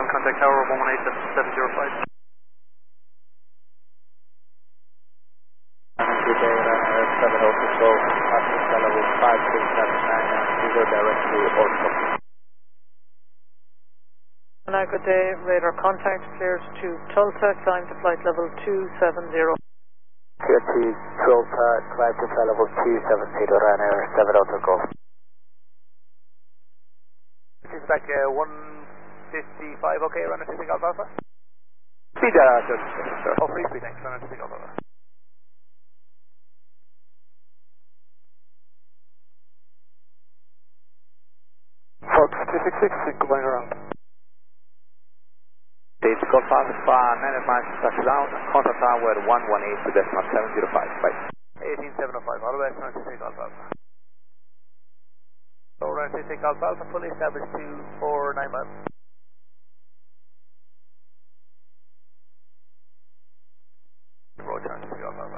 contact tower 118.705. Good day, runner 7 control, Africa level 5679, and we go directly Oslo. Good day, radar contact cleared to Tulsa, climb to flight level 270. Clear to Tulsa, climb to flight level 270, runner 7 Golf. This is back 155, okay, runner 50 Golf Alpha? Speed sir. Oh, free speed, thanks, runner 50 Golf Alpha. Fox 266, going around. Stage Golf Alpha, 9 miles touchdown, contact tower 118 to decimal 705, bye. 18705, all the way to runner 50 Golf Alpha. So runner 50 Golf Alpha, fully established to 49 miles.